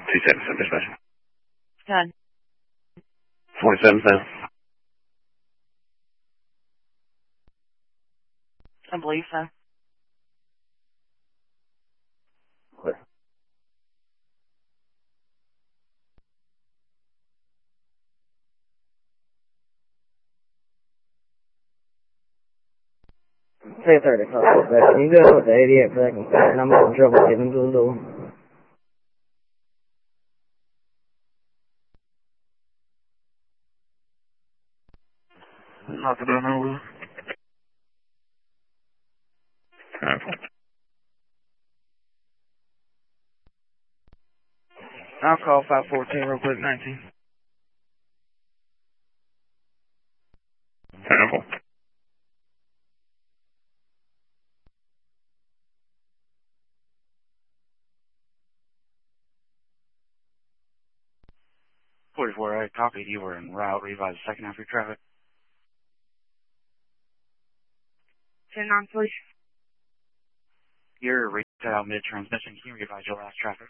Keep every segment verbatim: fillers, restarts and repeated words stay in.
two seven seven dispatch. Done. forty-seven seven. I believe so. Clear. three thirty, can you go with the eighty-eight seconds? And I'm having trouble getting to the door. Not the door, no. I'll call five fourteen real quick, nineteen. Temple. forty-four, I copied. You were en route. Revise the second half of your traffic. ten nine, please. You're reset out mid-transmission. Can you revise your last traffic?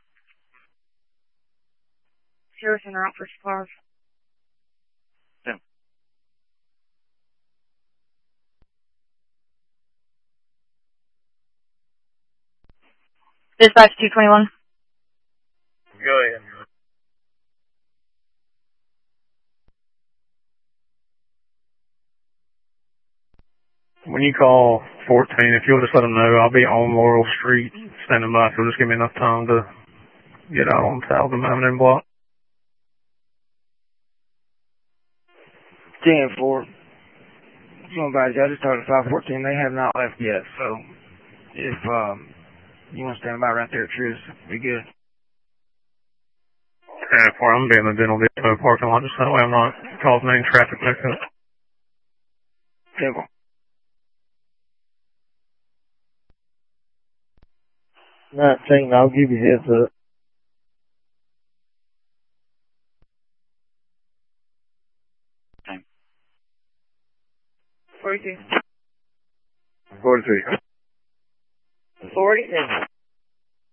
Serious en route for supplies. Yeah. Dispatch two twenty-one. Go ahead. When you call fourteen, if you'll just let them know, I'll be on Laurel Street standing by, so just give me enough time to get out on South and Mountain Block. ten four. Somebody, I just talked to five fourteen. They have not left yet, so if um, you want to stand by right there at Truce, be good. ten four, I'm being in the dental depot parking lot, just that way I'm not causing any traffic mix-up. ten four. nineteen, I'll give you heads up. Same. forty-two. forty-three. forty-seven.